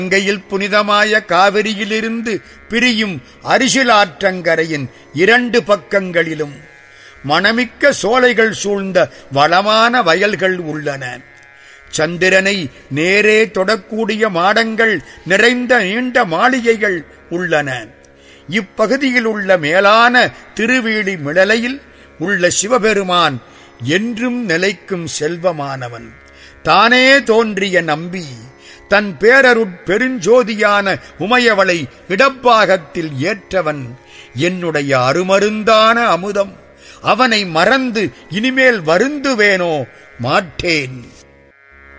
கங்கையில் புனிதமாய காவிரியிலிருந்து பிரியும் அரிசிலாற்றங்கரையின் 2 பக்கங்களிலும் மணமிக்க சோலைகள் சூழ்ந்த வளமான வயல்கள் உள்ளன. சந்திரனை நேரே தொடக்கூடிய மாடங்கள் நிறைந்த நீண்ட மாளிகைகள் உள்ளன. இப்பகுதியில் உள்ள மேலான திருவேலி மிளலையில் உள்ள சிவபெருமான் என்றும் நிலைக்கும் செல்வமானவன். தானே தோன்றிய நம்பி தன் பேரருட் பெருஞ்சோதியான உமையவளை இடப்பாகத்தில் ஏற்றவன். என்னுடைய அருமருந்தான அமுதம், அவனை மறந்து இனிமேல் வருந்துவேனோ மாட்டேன்.